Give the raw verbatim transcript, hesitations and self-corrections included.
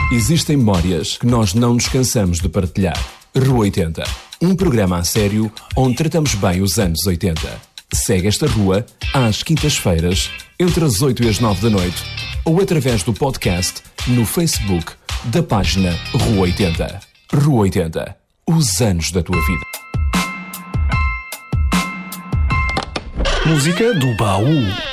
Existem memórias que nós não nos cansamos de partilhar. Rua oitenta, um programa a sério onde tratamos bem os anos oitenta. Segue esta rua às quintas-feiras, entre as oito e as nove da noite, ou através do podcast no Facebook da página Rua oitenta. Rua oitenta, os anos da tua vida. Música do baú.